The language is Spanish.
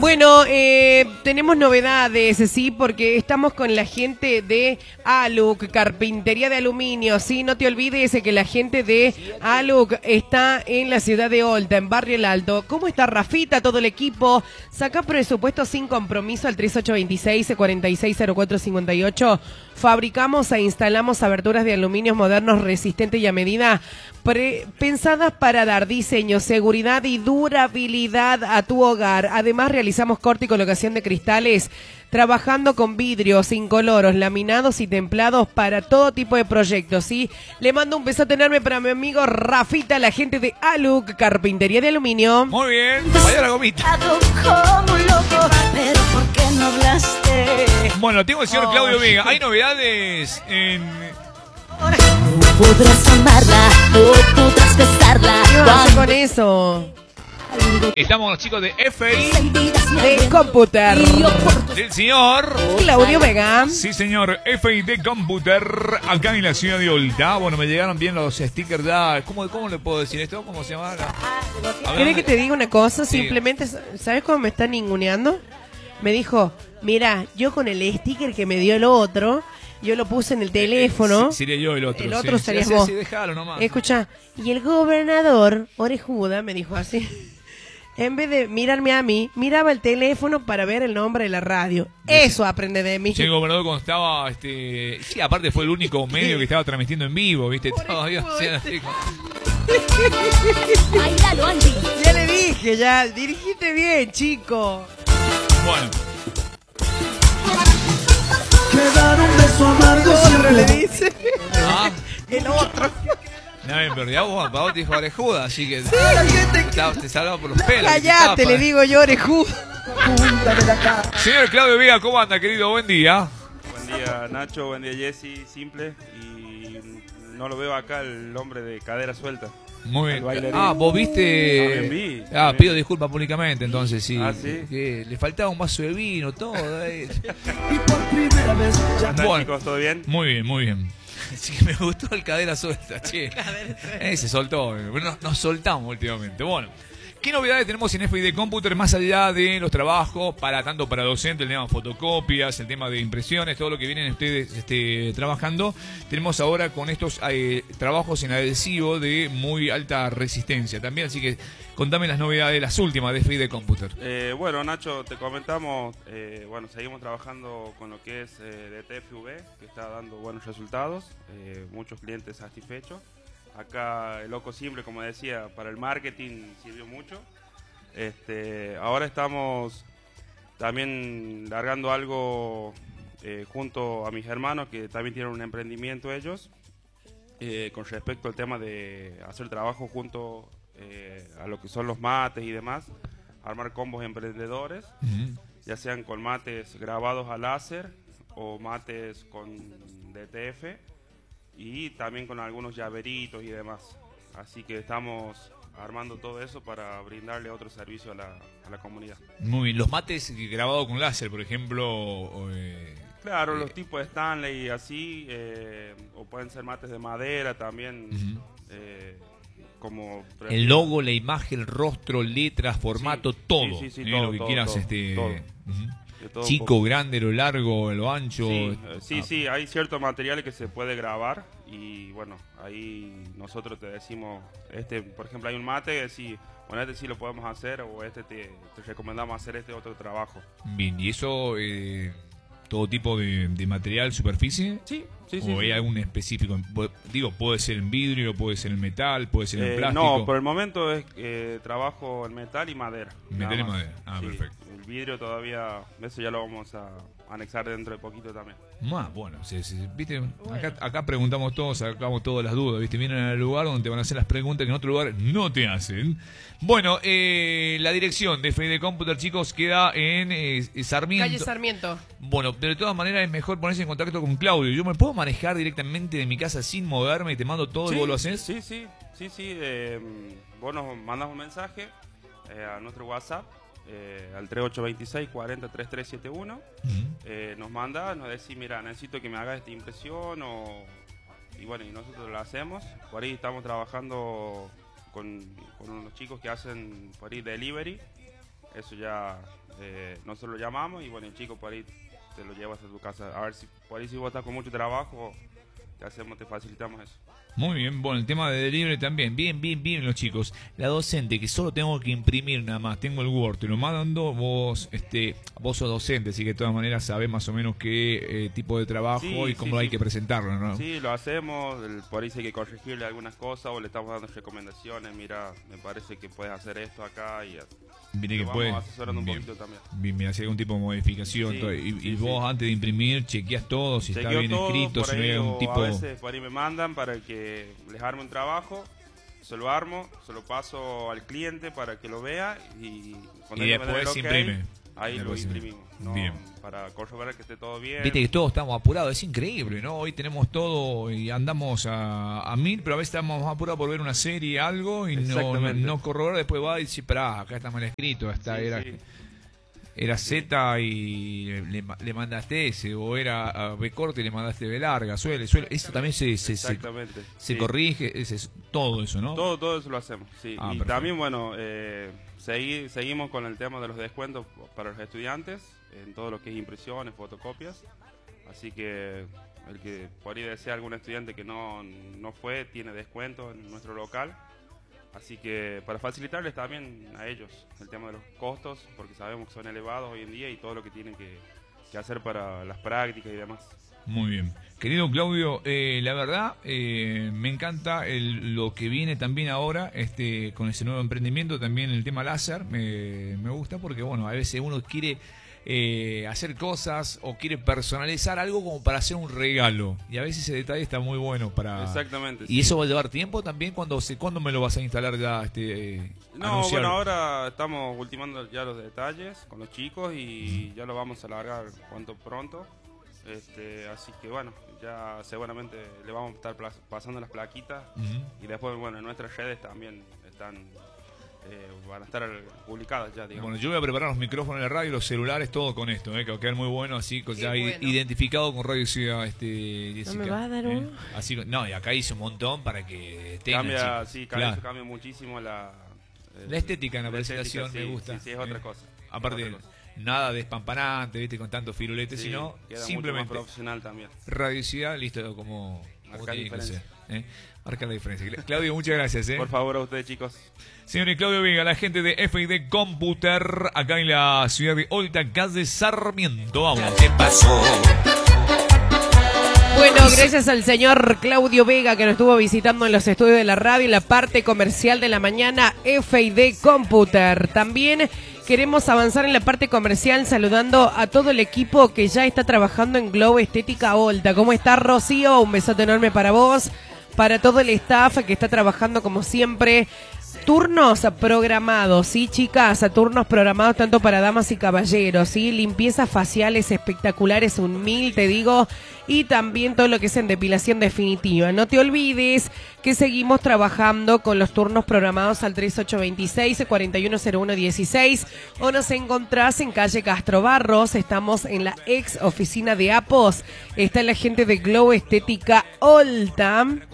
Bueno, tenemos novedades, sí, porque estamos con la gente de Aluc, Carpintería de Aluminio, sí, no te olvides que la gente de Aluc está en la ciudad de Olta, en Barrio El Alto. ¿Cómo está Rafita, todo el equipo? Saca presupuesto sin compromiso al 3826-460458. Fabricamos e instalamos aberturas de aluminio modernos, resistentes y a medida pensadas para dar diseño, seguridad y durabilidad a tu hogar. Además, realizamos corte y colocación de cristales, trabajando con vidrios incoloros, laminados y templados para todo tipo de proyectos, ¿sí? Le mando un besote enorme para mi amigo Rafita, la gente de Aluc, Carpintería de Aluminio. Muy bien, vaya la gomita. Como un loco, pero ¿por qué no hablaste? Bueno, tengo el señor Claudio Vega. Hay novedades en... No podrás amarla, no podrás besarla. ¿Qué vas a hacer con eso? Estamos con los chicos de FI, De Computer. del señor... Claudio Vega. Sí, señor, FI de Computer, acá en la ciudad de Olta. Bueno, me llegaron bien los stickers ya. ¿Cómo le puedo decir esto? ¿Cómo se llama? ¿Querés que te diga una cosa? Sí. Simplemente, ¿sabes cómo me está ninguneando? Me dijo, mira, yo con el sticker que me dio el otro, yo lo puse en el teléfono. Sería yo el otro. El otro sí. serías Sí, vos. sí, déjalo nomás. Escucha, y el gobernador, orejuda, me dijo así. En vez de mirarme a mí, miraba el teléfono para ver el nombre de la radio. Eso aprende de mí. Sí, el gobernador cuando estaba, sí, aparte fue el único medio que estaba transmitiendo en vivo, ¿viste? Todavía hacían así. Bailalo, Andy. Ya le dije, ya, dirigiste bien, chico. Bueno, Quedar un beso amargo El otro siempre le dice. ah, El otro. no, en realidad vos, para vos te dijo orejuda, así que te salvaba por los pelos. Callate, le digo yo, orejuda. punta de la cara. Señor Claudio Vega, ¿cómo anda, querido? Buen día. Buen día Nacho, buen día Jessy, simple. Y no lo veo acá el hombre de cadera suelta. Muy El bien. bailarín. Ah, vos viste... También vi, Ah, también. pido disculpas públicamente, entonces, sí. Ah, ¿sí? Que le faltaba un vaso de vino, todo. Y por primera vez ya ¿Están Bueno. chicos? ¿Todo bien? Muy bien, muy bien. Sí, me gustó el cadera suelta, che. Se soltó. Nos soltamos últimamente. Bueno, ¿qué novedades tenemos en FID Computer más allá de los trabajos tanto para docentes, el tema de fotocopias, el tema de impresiones, todo lo que vienen ustedes trabajando? Tenemos ahora con estos trabajos en adhesivo de muy alta resistencia también, así que contame las novedades, las últimas de FID Computer. Bueno, Nacho, te comentamos, bueno, seguimos trabajando con lo que es DTFV, que está dando buenos resultados, muchos clientes satisfechos. Acá el Loco Simple, como decía, para el marketing sirvió mucho. Ahora estamos también largando algo junto a mis hermanos que también tienen un emprendimiento ellos, con respecto al tema de hacer trabajo junto a lo que son los mates y demás, armar combos emprendedores, ya sean con mates grabados a láser o mates con DTF y también con algunos llaveritos y demás. Así que estamos armando todo eso para brindarle otro servicio a la comunidad. Muy bien, los mates grabados con láser, por ejemplo... Claro, los tipos de Stanley y así, o pueden ser mates de madera también, como... El logo, la imagen, el rostro, letras, formato, Sí, todo. sí, sí, lo que todo, quieras, todo, todo. ujú. De todo un Chico, poco. grande, lo largo, lo ancho. Sí, hay ciertos materiales que se puede grabar y bueno, ahí nosotros te decimos, por ejemplo, hay un mate, sí, bueno, sí lo podemos hacer o te recomendamos hacer este otro trabajo. Bien, ¿y eso, todo tipo de material, superficie? Sí. ¿O hay algún específico? Digo, puede ser en vidrio, puede ser en metal, puede ser en plástico. No, por el momento es trabajo en metal y madera. Metal y nada más. madera, perfecto. El vidrio todavía, eso ya lo vamos a anexar dentro de poquito también. Bueno, ¿viste? Acá preguntamos todos, sacamos todas las dudas, ¿viste? Vienen al lugar donde te van a hacer las preguntas que en otro lugar no te hacen. Bueno, la dirección de FID Computer, chicos, queda en Sarmiento. Calle Sarmiento. Bueno, de todas maneras es mejor ponerse en contacto con Claudio. ¿Yo me puedo manejar directamente de mi casa sin moverme y te mando todo y vos lo haces? Sí. Vos nos mandas un mensaje a nuestro WhatsApp, al 3826 40 3371. Nos manda, nos decís, mira, necesito que me hagas esta impresión y bueno, y nosotros lo hacemos. Por ahí estamos trabajando con unos chicos que hacen por ahí delivery eso ya nosotros lo llamamos y bueno, el chico por ahí te lo llevas a tu casa. A ver si por ahí si vos estás con mucho trabajo, te facilitamos eso. Muy bien, bueno, el tema de delivery también, bien los chicos. La docente, que solo tengo que imprimir nada más, tengo el Word, te lo mando, vos sos docente, así que de todas maneras sabés más o menos qué tipo de trabajo y cómo hay que presentarlo, ¿no? Sí, lo hacemos, por ahí sí hay que corregirle algunas cosas o le estamos dando recomendaciones, mira, me parece que puedes hacer esto acá y Mire que vamos puede, asesorando un poquito también. Bien, hacer algún tipo de modificación, Sí, todo, y sí, vos antes de imprimir chequeas todo, si está bien todo, escrito, si no hay algún tipo... A veces por ahí me mandan para que les arme un trabajo, se lo armo, se lo paso al cliente para que lo vea y cuando ellos me den el después ok, imprime. ahí lo imprimimos, ¿no? Bien. Para corroborar que esté todo bien. Viste que todos estamos apurados, es increíble, ¿no? Hoy tenemos todo y andamos a 1000, pero a veces estamos más apurados por ver una serie, algo, y no corroborar, después va y dice, pará, acá está mal escrito, era Z y le mandaste S, o era B corte y le mandaste B larga, suele. Eso también se corrige, todo eso, ¿no? Todo eso lo hacemos, sí. Y perfecto. también, bueno, seguimos con el tema de los descuentos para los estudiantes, en todo lo que es impresiones, fotocopias. Así que el que por ahí desea algún estudiante que no fue, tiene descuento en nuestro local. Así que para facilitarles también a ellos el tema de los costos, porque sabemos que son elevados hoy en día y todo lo que tienen que hacer para las prácticas y demás. Muy bien. Querido Claudio, la verdad me encanta lo que viene también ahora con ese nuevo emprendimiento, también el tema láser, me gusta porque bueno, a veces uno quiere hacer cosas o quiere personalizar algo como para hacer un regalo y a veces ese detalle está muy bueno para... Exactamente. ¿Y eso va a llevar tiempo también? ¿Cuándo me lo vas a instalar ya? No, bueno, ahora estamos ultimando ya los detalles con los chicos y ya lo vamos a largar cuanto pronto. Así que bueno, ya seguramente le vamos a estar pasando las plaquitas y después, bueno, en nuestras redes también van a estar publicadas ya, digamos. Bueno, yo voy a preparar los micrófonos de la radio, los celulares, todo con esto, que va a quedar muy bueno, así ya bueno. Identificado con Radio Ciudad, Jessica. ¿No me va a dar uno? Así, no, y acá hice un montón para que tengan. Cambia muchísimo la estética en la presentación, me gusta. Sí, es otra cosa. Aparte, nada despampanante, viste, con tantos firuletes, sino simplemente mucho más profesional también. Radio Ciudad, listo, como tiene que ser. Marca la diferencia. Claudio, muchas gracias. Por favor, a ustedes, chicos. Señor Claudio Vega, la gente de FID Computer, acá en la ciudad de Olta, calle Sarmiento. Vamos. ¿Qué pasó? Bueno, gracias al señor Claudio Vega que nos estuvo visitando en los estudios de la radio en la parte comercial de la mañana, FID Computer. También queremos avanzar en la parte comercial saludando a todo el equipo que ya está trabajando en Globo Estética Olta. ¿Cómo está, Rocío? Un besote enorme para vos, para todo el staff que está trabajando como siempre. Turnos programados, ¿sí, chicas? Turnos programados tanto para damas y caballeros, ¿sí? Limpiezas faciales espectaculares, 1000, te digo, y también todo lo que es en depilación definitiva. No te olvides que seguimos trabajando con los turnos programados al 3826-410116 o nos encontrás en calle Castro Barros. Estamos en la ex oficina de Apos. Está la gente de Globo Estética Olta.